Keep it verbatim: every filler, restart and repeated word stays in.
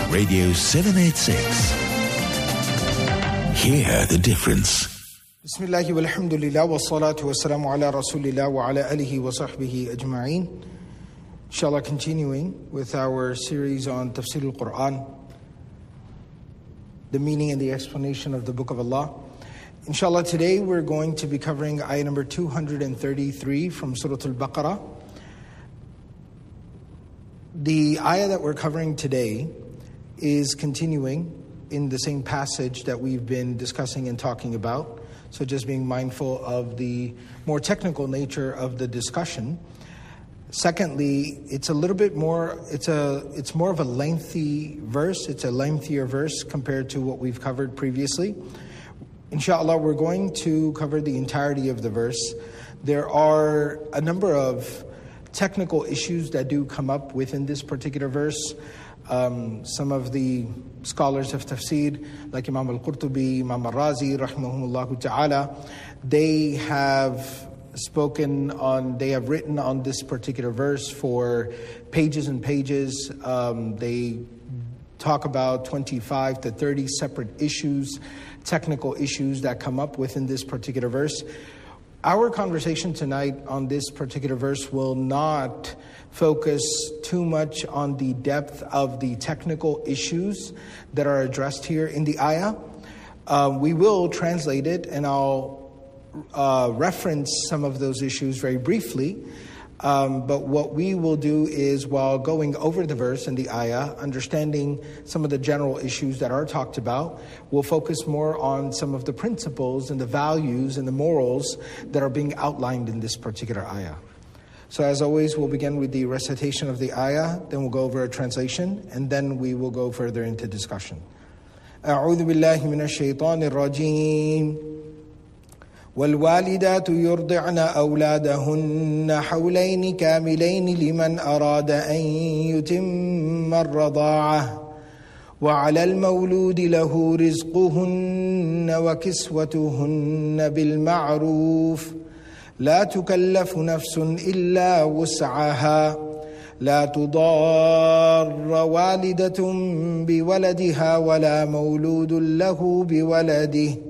Radio seven eighty-six. Hear the difference. Bismillahi walhamdulillah wa salatu wa salamu ala rasulillah wa ala alihi wa sahbihi ajma'een. Inshallah, continuing with our series on Tafsir al-Quran, the meaning and the explanation of the Book of Allah. Inshallah, today we're going to be covering ayah number two hundred thirty-three from Surah Al-Baqarah. The ayah that we're covering today is continuing in the same passage that we've been discussing and talking about. So just being mindful of the more technical nature of the discussion. Secondly, it's a little bit more, it's a, it's more of a lengthy verse. It's a lengthier verse compared to what we've covered previously. Inshallah, we're going to cover the entirety of the verse. There are a number of technical issues that do come up within this particular verse. Um, some of the scholars of tafsir, like Imam al-Qurtubi, Imam al-Razi, rahimahumullah ta'ala, they have spoken on, they have written on this particular verse for pages and pages. Um, they talk about twenty-five to thirty separate issues, technical issues that come up within this particular verse. Our conversation tonight on this particular verse will not focus too much on the depth of the technical issues that are addressed here in the ayah. Um, we will translate it, and I'll uh, reference some of those issues very briefly. Um, but what we will do is, while going over the verse and the ayah, understanding some of the general issues that are talked about, we'll focus more on some of the principles and the values and the morals that are being outlined in this particular ayah. So as always, we'll begin with the recitation of the ayah, then we'll go over a translation, and then we will go further into discussion. أعوذ بالله من الشيطان الرجيم والوالدات يرضعن أولادهن حولين كاملين لمن أراد أن يتم الرضاعة وعلى المولود له رزقهن وكسوتهن بالمعروف لا تكلف نفس إلا وسعها لا تضار والدة بولدها ولا مولود له بولده